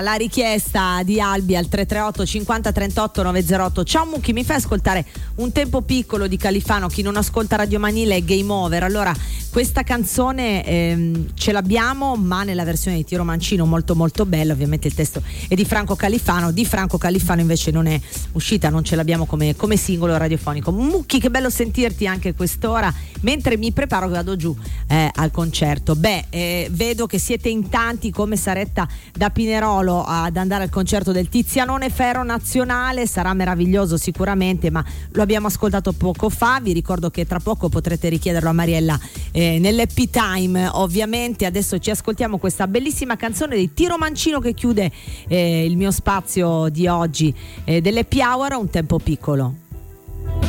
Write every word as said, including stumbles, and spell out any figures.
La richiesta di Albi al tre tre otto cinquanta trentotto novecentotto. Ciao Mucchi, mi fai ascoltare Un tempo piccolo di Califano? Chi non ascolta Radio Manila è game over. Allora, questa canzone ehm, ce l'abbiamo, ma nella versione di Tiro Mancino, molto molto bella. Ovviamente il testo è di Franco Califano. Di Franco Califano invece non è uscita, non ce l'abbiamo come, come singolo radiofonico. Mucchi, che bello sentirti anche quest'ora mentre mi preparo che vado giù eh, al concerto. Beh, eh, vedo che siete in tanti come Saretta da Pinerolo ad andare al concerto del Tizianone Ferro Nazionale. Sarà meraviglioso sicuramente, ma lo abbiamo ascoltato poco fa. Vi ricordo che tra poco potrete richiederlo a Mariella eh, nell'Happy Time. Ovviamente adesso ci ascoltiamo questa bellissima canzone di Tiro Mancino che chiude eh, il mio spazio di oggi eh, dell'Happy Hour, Un tempo piccolo.